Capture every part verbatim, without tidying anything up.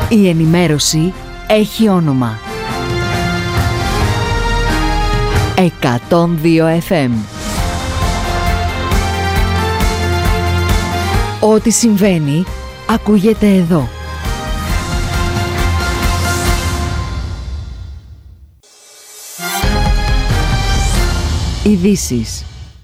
Η ενημέρωση έχει όνομα. εκατόν δύο εφ εμ. Ό,τι συμβαίνει, ακούγεται εδώ. Ειδήσεις.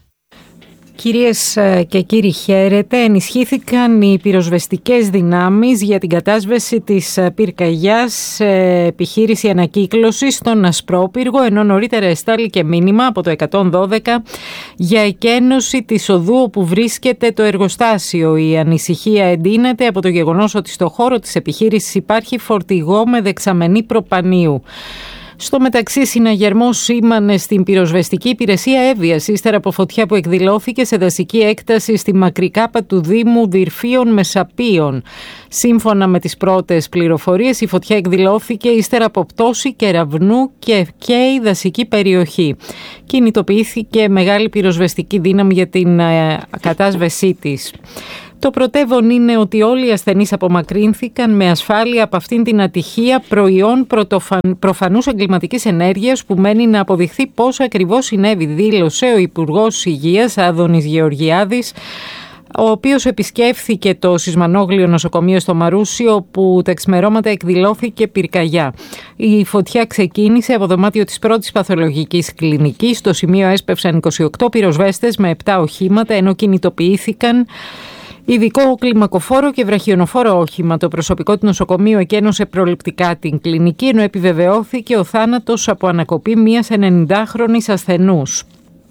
Κυρίες και κύριοι, χαίρετε. Ενισχύθηκαν οι πυροσβεστικές δυνάμεις για την κατάσβεση της πυρκαγιάς σε επιχείρηση ανακύκλωσης στον Ασπρόπυργο, ενώ νωρίτερα εστάληκε μήνυμα από το εκατόν δώδεκα για εκένωση της οδού όπου βρίσκεται το εργοστάσιο. Η ανησυχία εντείνεται από το γεγονός ότι στο χώρο της επιχείρησης υπάρχει φορτηγό με δεξαμενή προπανίου. Στο μεταξύ, συναγερμός σήμανε στην πυροσβεστική υπηρεσία Εύβοιας ύστερα από φωτιά που εκδηλώθηκε σε δασική έκταση στη Μακρικάπα του Δήμου Δυρφίων Μεσαπίων. Σύμφωνα με τις πρώτες πληροφορίες, η φωτιά εκδηλώθηκε ύστερα από πτώση κεραυνού και καίει δασική περιοχή. Κινητοποιήθηκε μεγάλη πυροσβεστική δύναμη για την ε, κατάσβεσή της. Το πρωτεύον είναι ότι όλοι οι ασθενείς απομακρύνθηκαν με ασφάλεια από αυτήν την ατυχία, προϊόν πρωτοφαν... προφανούς εγκληματικής ενέργειας που μένει να αποδειχθεί πώς ακριβώς συνέβη, δήλωσε ο Υπουργός Υγείας Άδωνης Γεωργιάδης, ο οποίος επισκέφθηκε το Σισμανόγλιο νοσοκομείο στο Μαρούσι, όπου τα ξημερώματα εκδηλώθηκε πυρκαγιά. Η φωτιά ξεκίνησε από δωμάτιο της πρώτης παθολογικής κλινικής. Στο σημείο έσπευσαν είκοσι οκτώ πυροσβέστες με επτά οχήματα, ενώ κινητοποιήθηκαν ειδικό κλιμακοφόρο και βραχιονοφόρο όχημα. Το προσωπικό του νοσοκομείου εκένωσε προληπτικά την κλινική, ενώ επιβεβαιώθηκε ο θάνατος από ανακοπή μιας ενενηντάχρονης ασθενούς.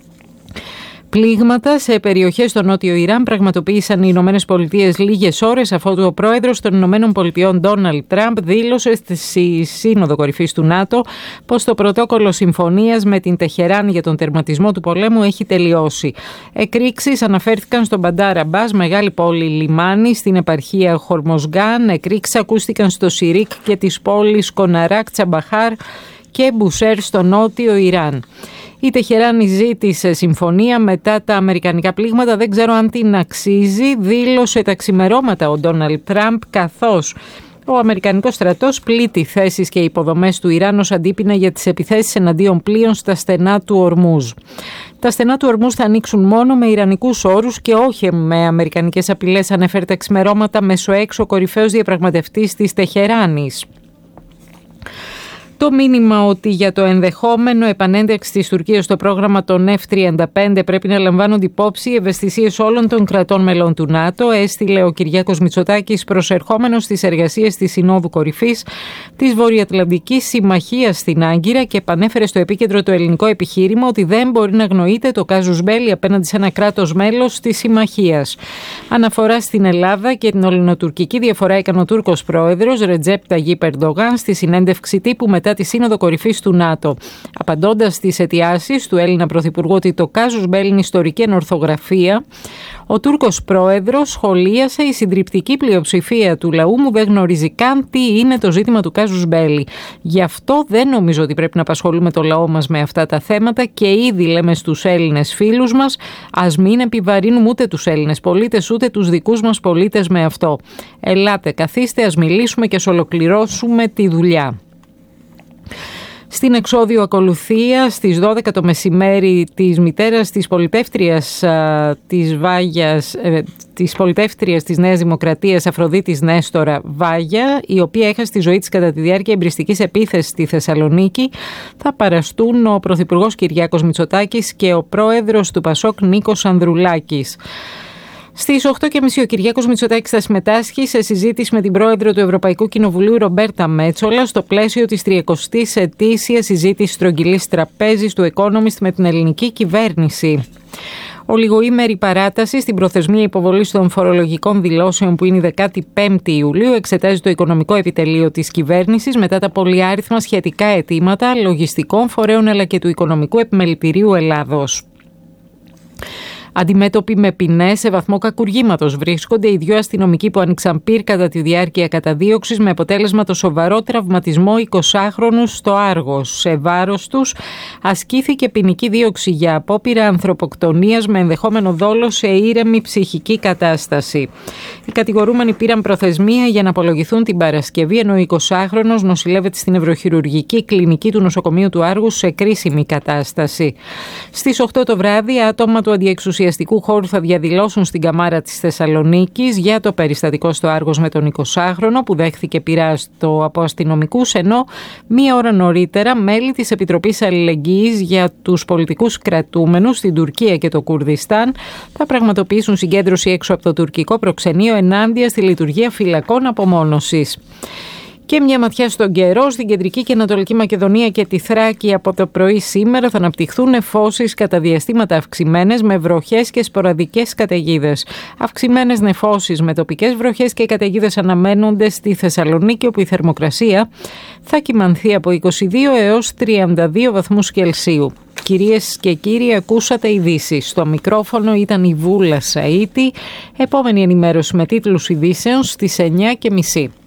Πλήγματα σε περιοχές στο νότιο Ιράν πραγματοποίησαν οι Ηνωμένες Πολιτείες λίγες ώρες αφότου ο πρόεδρος των Ηνωμένων Πολιτειών Ντόναλντ Τραμπ δήλωσε στη Σύνοδο Κορυφής του ΝΑΤΟ πως το πρωτόκολλο συμφωνίας με την Τεχεράν για τον τερματισμό του πολέμου έχει τελειώσει. Εκρήξεις αναφέρθηκαν στον Μπαντάρ Αμπάς, μεγάλη πόλη λιμάνι στην επαρχία Χορμοσγκάν. Εκρήξεις ακούστηκαν στο Σιρίκ και τις πόλεις Κοναράκ, Τσαμπαχάρ και Μπουσέρ στο νότιο Ιράν. Η Τεχεράνη ζήτησε συμφωνία μετά τα αμερικανικά πλήγματα. Δεν ξέρω αν την αξίζει, δήλωσε τα ξημερώματα ο Ντόναλντ Τραμπ, καθώς ο αμερικανικός στρατός πλήττει θέσεις και υποδομές του Ιράν ως αντίπεινα για τις επιθέσεις εναντίον πλοίων στα στενά του Ορμούζ. Τα στενά του Ορμούζ θα ανοίξουν μόνο με ιρανικούς όρους και όχι με αμερικανικές απειλές, ανέφερε τα ξημερώματα μέσω έξω κορυφαίος διαπραγματευτής της Τεχεράνης. Το μήνυμα ότι για το ενδεχόμενο επανένταξη της Τουρκίας στο πρόγραμμα των εφ τριάντα πέντε πρέπει να λαμβάνονται υπόψη οι ευαισθησίες όλων των κρατών μελών του ΝΑΤΟ, έστειλε ο Κυριάκος Μητσοτάκης προσερχόμενος στις εργασίες της Συνόδου Κορυφής της Βορειοατλαντικής Συμμαχίας στην Άγκυρα και επανέφερε στο επίκεντρο το ελληνικό επιχείρημα ότι δεν μπορεί να αγνοείται το κάζους μπέλι απέναντι σε ένα κράτος μέλος της Συμμαχίας. Αναφορά στην Ελλάδα και την ελληνοτουρκική διαφορά έκανε ο Τούρκος πρόεδρος Ρετζέπ Ταγίπ Ερντογάν στη συνέντευξη τύπου μετά τη Σύνοδο Κορυφής του ΝΑΤΟ. Απαντώντας στις αιτιάσεις του Έλληνα Πρωθυπουργού ότι το κάζους μπέλι είναι ιστορική ανορθογραφία, ο Τούρκος πρόεδρος σχολίασε: η συντριπτική πλειοψηφία του λαού μου δεν γνωρίζει καν τι είναι το ζήτημα του κάζους μπέλι. Γι' αυτό δεν νομίζω ότι πρέπει να απασχολούμε το λαό μας με αυτά τα θέματα και ήδη λέμε στους Έλληνες φίλους μας ας μην επιβαρύνουμε ούτε τους Έλληνες πολίτες ούτε τους δικούς μας πολίτες με αυτό. Ελάτε, καθίστε, ας μιλήσουμε και ας ολοκληρώσουμε τη δουλειά. Στην εξώδιο ακολουθία στις δώδεκα το μεσημέρι της μητέρας της πολιτεύτριας α, της Βάγιας, ε, της πολιτεύτριας της Νέας Δημοκρατίας Αφροδίτης Νέστορα Βάγια, η οποία έχασε τη ζωή της κατά τη διάρκεια εμπριστικής επίθεσης στη Θεσσαλονίκη, θα παραστούν ο Πρωθυπουργός Κυριάκος Μητσοτάκης και ο Πρόεδρος του Πασόκ Νίκος Ανδρουλάκης. Στις οκτώ και μισή ο Κυριάκος Μητσοτάκης θα συμμετάσχει σε συζήτηση με την πρόεδρο του Ευρωπαϊκού Κοινοβουλίου Ρομπέρτα Μέτσολα στο πλαίσιο της τριακοστής ετήσιας συζήτησης στρογγυλής τραπέζης του Economist με την ελληνική κυβέρνηση. Ολιγοήμερη παράταση στην προθεσμία υποβολής των φορολογικών δηλώσεων που είναι η δεκάτη πέμπτη Ιουλίου εξετάζει το οικονομικό επιτελείο της κυβέρνησης μετά τα πολυάριθμα σχετικά αιτήματα λογιστικών φορέων αλλά και του Οικονομικού Επιμελητηρίου Ελλάδος. Αντιμέτωποι με ποινές σε βαθμό κακουργήματος βρίσκονται οι δύο αστυνομικοί που άνοιξαν πυρ κατά τη διάρκεια καταδίωξης με αποτέλεσμα το σοβαρό τραυματισμό εικοσάχρονους στο Άργος. Σε βάρος τους ασκήθηκε ποινική δίωξη για απόπειρα ανθρωποκτονίας με ενδεχόμενο δόλο σε ήρεμη ψυχική κατάσταση. Οι κατηγορούμενοι πήραν προθεσμία για να απολογηθούν την Παρασκευή, ενώ ο εικοσάχρονος νοσηλεύεται στην νευροχειρουργική κλινική του νοσοκομείου του Άργους σε κρίσιμη κατάσταση. Στις οκτώ το βράδυ, άτομα του αντιεξουσιαστικού χώρου θα διαδηλώσουν στην Καμάρα της Θεσσαλονίκης για το περιστατικό στο Άργος με τον εικοσάχρονο που δέχθηκε πειρά στο από αστυνομικούς, ενώ μία ώρα νωρίτερα μέλη της Επιτροπής Αλληλεγγύης για τους πολιτικούς κρατούμενους στην Τουρκία και το Κουρδιστάν θα πραγματοποιήσουν συγκέντρωση έξω από το τουρκικό προξενείο ενάντια στη λειτουργία φυλακών απομόνωσης. Και μια ματιά στον καιρό. Στην κεντρική και ανατολική Μακεδονία και τη Θράκη από το πρωί σήμερα θα αναπτυχθούν νεφώσεις κατά διαστήματα αυξημένες με βροχές και σποραδικές καταιγίδες. Αυξημένες νεφώσεις με τοπικές βροχές και καταιγίδες αναμένονται στη Θεσσαλονίκη, όπου η θερμοκρασία θα κυμανθεί από είκοσι δύο έως τριάντα δύο βαθμούς Κελσίου. Κυρίες και κύριοι, ακούσατε ειδήσεις. Στο μικρόφωνο ήταν η Βούλα Σαΐτη. Επόμενη ενημέρωση με τίτλους ειδήσεων στις εννιά και μισή.